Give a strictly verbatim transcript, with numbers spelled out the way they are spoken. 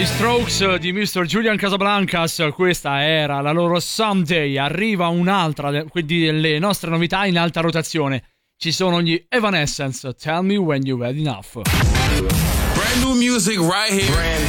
Strokes di mister Julian Casablancas, questa era la loro Someday. Arriva un'altra, quindi delle nostre novità in alta rotazione. Ci sono gli Evanescence, Tell Me When You've Had Enough. Brand new music right here. Brand